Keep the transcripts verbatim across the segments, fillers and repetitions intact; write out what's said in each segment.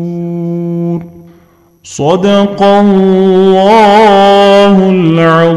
सदक़ल्लाहुल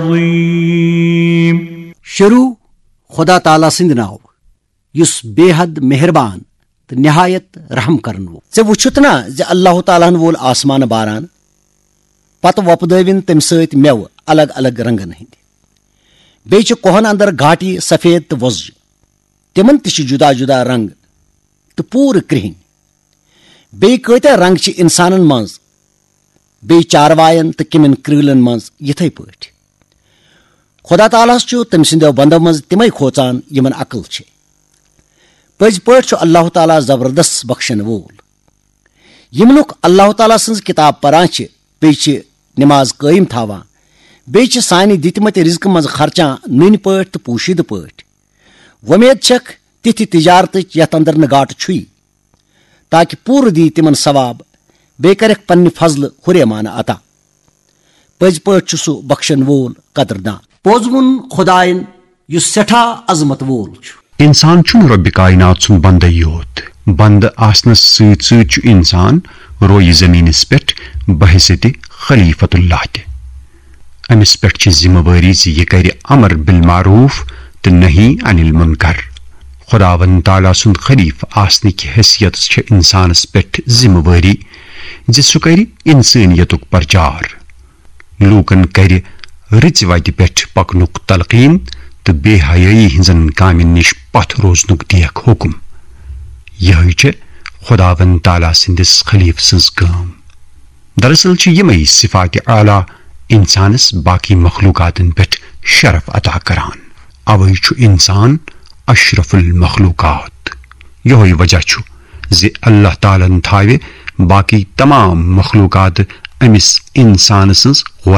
अज़ीम। शुरू खुदा ताला सिंद नाव युस बेहद मेहरबान तो निहायत रहम करन वो। ऐ वुछुत ना ज अल्लाह तालाहन वोल आसमान बारान पत वपदविन तम सत मेव अलग अलग रंगन हंद बेच कोहन अंदर घाटी सफेद तो वोज तिमन तश जुदा जुदा रंग तो पूर क्रिहन बे कत रंग इंसानन मज बे चारवायन तो किमन क्रिलन मज यथे पट खुदा ताला तम सदो बंदो मज तिमे खोचान यमन अकल छे। पज पट अल्लाह ताला जबरदस्त बख्शन वोल यम लुक अल्लाह ताला सज किताब परान बे नमाज कायम थावान बे सानि दितमत रिज्क मज खर्चा नुन पट तो पोशीद पट। वमेद छक तिथ तिजारत यथ अंदर न गाट छुई ताकि पूर दी तिमन सवाब बे करक पन्ने फजल हुरेमान अता। पज पट सु बख्शन वोल कदरदान पोजमुन खुदाइन युस सेठा अजमत वोल। इंसान छुन रब्बि कायनात सुन बंद योत बंद आसनस सत सत इंसान रोय जमीनस पे बहसत खलीफतुल्लाह ते अमिस पे जिम्मेवारी यह कर अमर बिल मारूफ तो नहीं अनिल मुनकर। खुदावन ताला सुन खलीफ आसने की हैसियत इंसानस पे जिम्मेवारी जि सह कर इंसानियतुक प्रचार लूकन कर रिच वत पे पकनुक तलकीन तो बेहयाई हिंजन कामिन निश पथ रोजनुक दियक हुकुम। यह खुदावन ताला सिंदिस खलीफ सज काम। दरअसल यमई सिफात आला इंसानस बाकी मखलूकातन पे शरफ अता करान अवै इंसान अशरफुल मखलूकात। यह वजह जे अल्लाह तालन थावे बाकी तमाम मखलूकात अमिस इंसान सज